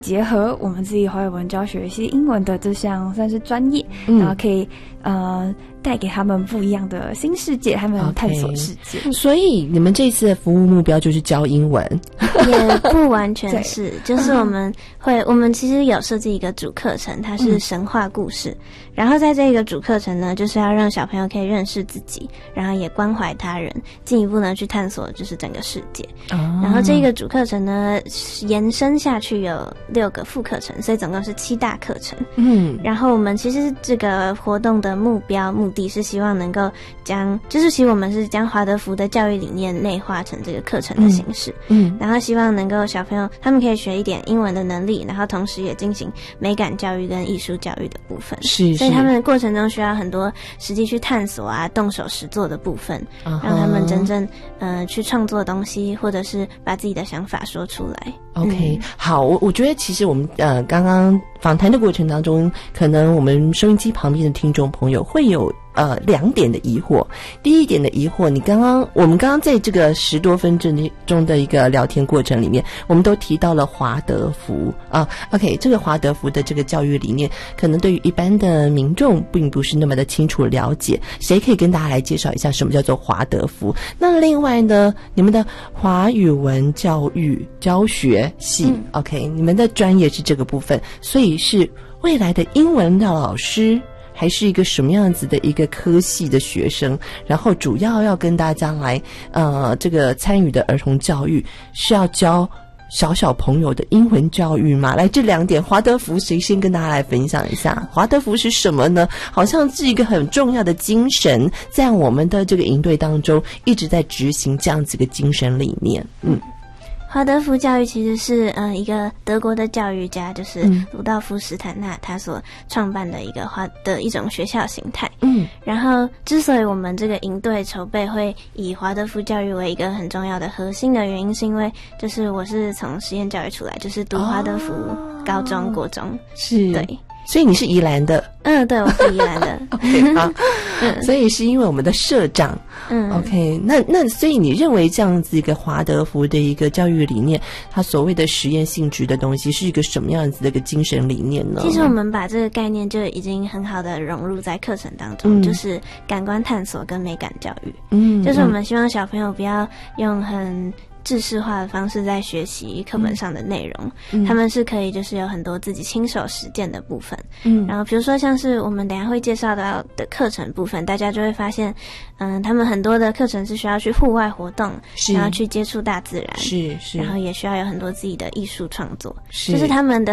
结合我们自己华语文教学系英文的这项算是专业，然后可以带给他们不一样的新世界，他们探索世界。 所以你们这次的服务目标就是教英文？ 也不完全是，就是我们其实有设计一个主课程，它是神话故事。然后在这个主课程呢，就是要让小朋友可以认识自己，然后也关怀他人，进一步呢去探索就是整个世界。然后这个主课程呢延伸下去有6个副课程，所以总共是7大课程。然后我们其实这个活动的目的是希望能够其实我们是将华德福的教育理念内化成这个课程的形式。然后希望能够小朋友他们可以学一点英文的能力，然后同时也进行美感教育跟艺术教育的部分。所以他们的过程中需要很多实际去探索啊，动手实做的部分，让他们真正去创作东西，或者是把自己的想法说出来。 OK，好，我觉得其实我们刚刚访谈的过程当中，可能我们收音机旁边的听众朋友会有2点的疑惑。第一点的疑惑，我们刚刚在这个10多分钟的一个聊天过程里面，我们都提到了华德福OK， 这个华德福的这个教育理念，可能对于一般的民众并不是那么的清楚了解。谁可以跟大家来介绍一下什么叫做华德福？那另外呢，你们的华语文教育教学系OK， 你们的专业是这个部分，所以是未来的英文的老师，还是一个什么样子的一个科系的学生？然后主要跟大家来这个参与的儿童教育是要教小朋友的英文教育吗？来，这2点，华德福谁先跟大家来分享一下？华德福是什么呢？好像是一个很重要的精神，在我们的这个营队当中一直在执行这样子一个精神理念。 华德福教育其实是一个德国的教育家，就是鲁道夫·史坦纳他所创办的一种学校形态。然后之所以我们这个营队筹备会以华德福教育为一个很重要的核心的原因，是因为就是我是从实验教育出来，就是读华德福高中、国中。 是， 对。 所以你是宜兰的？ 对，我是宜兰的。 OK， 好，所以是因为我们的社长。OK， 那所以你认为这样子一个华德福的一个教育理念，它所谓的实验性质的东西，是一个什么样子的一个精神理念呢？ 其实我们把这个概念就已经很好的融入在课程当中，就是感官探索跟美感教育。就是我们希望小朋友不要用很制式化的方式在学习课本上的内容，他们是可以就是有很多自己亲手实践的部分。然后比如说像是我们等一下会介绍到的课程部分，大家就会发现他们很多的课程是需要去户外活动，然后去接触大自然，是然后也需要有很多自己的艺术创作，就是他们的